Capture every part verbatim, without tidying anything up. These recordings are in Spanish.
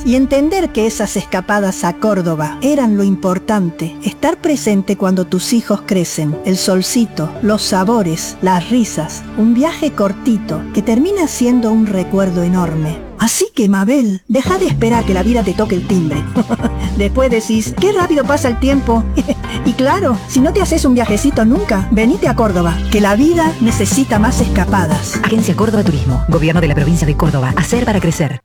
y entender que esas escapadas a Córdoba eran lo importante. Estar presente cuando tus hijos crecen, el solcito, los sabores, las risas, un viaje cortito que termina siendo un recuerdo enorme. Así que, Mabel, deja de esperar que la vida te toque el timbre. Después decís, qué rápido pasa el tiempo. Y claro, si no te haces un viajecito nunca, venite a Córdoba, que la vida necesita más escapadas. Agencia Córdoba Turismo, Gobierno de la Provincia de Córdoba. Hacer para crecer.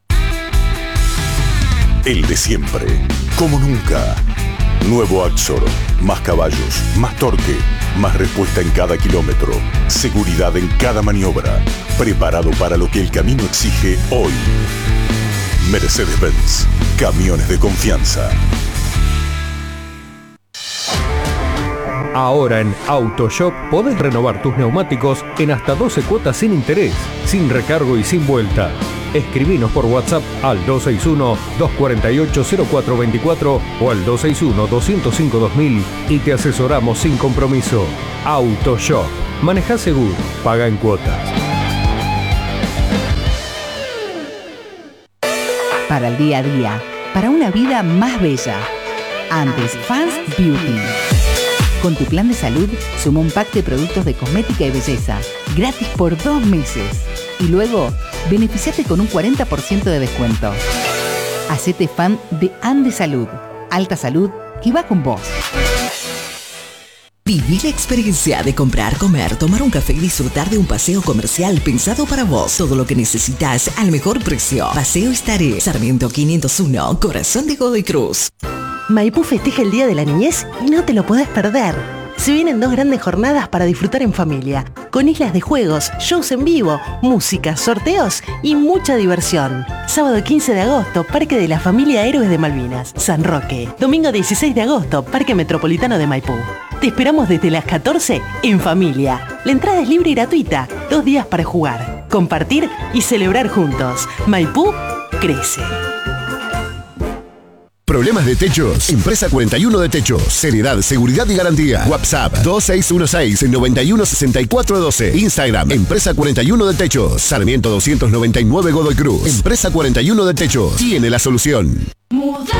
El de siempre, como nunca. Nuevo Axor, más caballos, más torque, más respuesta en cada kilómetro, seguridad en cada maniobra, preparado para lo que el camino exige hoy. Mercedes-Benz, camiones de confianza. Ahora en AutoShop podés renovar tus neumáticos en hasta doce cuotas sin interés, sin recargo y sin vuelta. Escribinos por WhatsApp al dos seis uno, dos cuatro ocho, cero cuatro dos cuatro o al dos seis uno, dos cero cinco, dos mil y te asesoramos sin compromiso. AutoShop. Maneja seguro, paga en cuotas. Para el día a día, para una vida más bella. Andes Fans Beauty. Con tu plan de salud, suma un pack de productos de cosmética y belleza, gratis por dos meses. Y luego, beneficiate con un cuarenta por ciento de descuento. Hacete fan de Andes Salud. Alta salud que va con vos. Viví la experiencia de comprar, comer, tomar un café y disfrutar de un paseo comercial pensado para vos. Todo lo que necesitas al mejor precio. Paseo Estaré, Sarmiento quinientos uno, Corazón de Godoy Cruz. Maipú festeja el Día de la Niñez y no te lo podés perder. Se vienen dos grandes jornadas para disfrutar en familia, con islas de juegos, shows en vivo, música, sorteos y mucha diversión. Sábado quince de agosto, Parque de la Familia Héroes de Malvinas, San Roque. Domingo dieciséis de agosto, Parque Metropolitano de Maipú. Te esperamos desde las catorce en familia. La entrada es libre y gratuita, dos días para jugar, compartir y celebrar juntos. Maipú crece. ¿Problemas de techos? Empresa cuarenta y uno de Techos. Seriedad, seguridad y garantía. WhatsApp dos seis uno seis, nueve uno seis cuatro uno dos. Instagram, Empresa cuarenta y uno de Techos. Sarmiento doscientos noventa y nueve Godoy Cruz. Empresa cuarenta y uno de Techos. Tiene la solución.